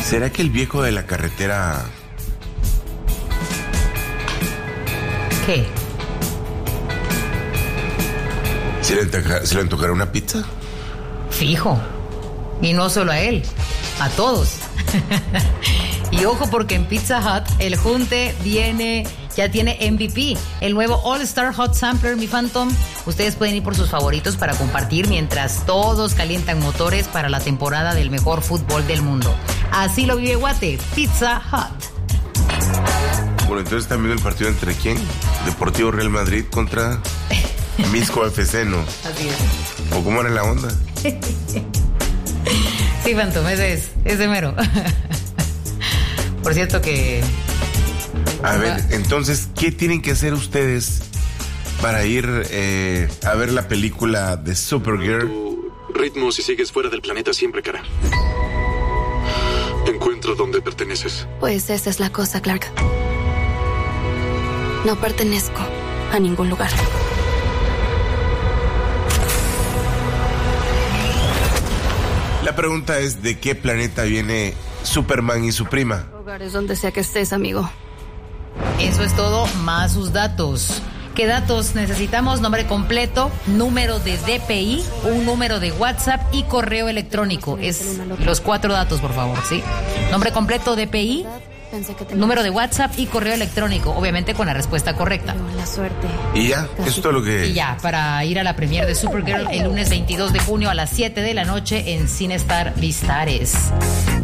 ¿Será que el viejo de la carretera... ¿Qué? ¿Se le antojará una pizza? Fijo. Y no solo a él, a todos. Y ojo, porque en Pizza Hut el junte ya tiene MVP, el nuevo All Star Hot Sampler, mi Phantom. Ustedes pueden ir por sus favoritos para compartir mientras todos calientan motores para la temporada del mejor fútbol del mundo. Así lo vive Guate, Pizza Hut. Bueno, entonces también el partido entre ¿quién? Deportivo Real Madrid contra Misco FC, ¿no? Así es. ¿O cómo era la onda? Sí, Phantom, ese mero. Por cierto que... A ver, entonces, ¿qué tienen que hacer ustedes para ir a ver la película de Supergirl? Tu ritmo si sigues fuera del planeta siempre, cara. Encuentra dónde perteneces. Pues esa es la cosa, Clark. No pertenezco a ningún lugar. La pregunta es, ¿de qué planeta viene Superman y su prima? Hogares donde sea que estés, amigo. Eso es todo, más sus datos. ¿Qué datos necesitamos? Nombre completo, número de DPI, un número de WhatsApp y correo electrónico. Es los 4 datos, por favor, ¿sí? Nombre completo, DPI, número de WhatsApp y correo electrónico, obviamente con la respuesta correcta. La suerte. Y ya, eso es todo lo que... Y ya, para ir a la premiere de Supergirl el lunes 22 de junio a las 7 de la noche en Cinestar Vistares.